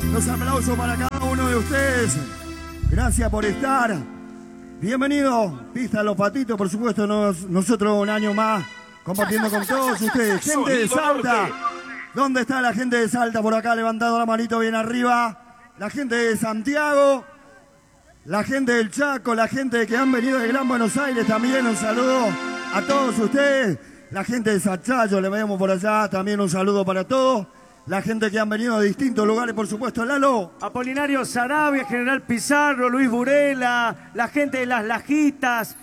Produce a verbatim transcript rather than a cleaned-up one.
Los aplausos para cada uno de ustedes. Gracias por estar. Bienvenido, Pista Los Patitos, por supuesto, nos, nosotros un año más compartiendo con todos ustedes. Gente de Salta, ¿dónde está la gente de Salta? Por acá levantando la manito bien arriba. La gente de Santiago, la gente del Chaco, la gente que han venido de Gran Buenos Aires también, un saludo a todos ustedes. La gente de Sachayo, le vemos por allá, también un saludo para todos. La gente que han venido de distintos lugares, por supuesto. Lalo. Apolinario Sarabia, General Pizarro, Luis Burela, la gente de Las Lajitas,